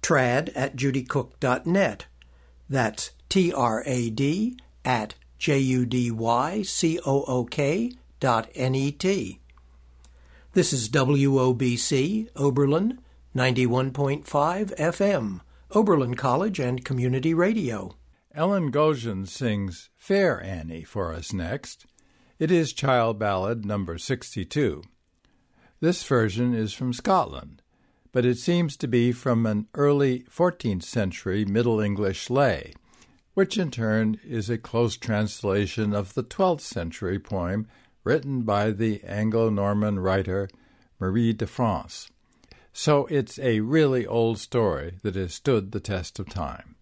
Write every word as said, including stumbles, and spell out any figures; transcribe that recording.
trad at judy cook dot net. That's T R A D at J U D Y C O O K dot N E T. This is W O B C, Oberlin, ninety-one point five F M, Oberlin College and Community Radio. Ellen Goshen sings Fair Annie for us next. It is Child Ballad number sixty-two. This version is from Scotland, but it seems to be from an early fourteenth century Middle English lay, which in turn is a close translation of the twelfth century poem written by the Anglo-Norman writer Marie de France. So it's a really old story that has stood the test of time.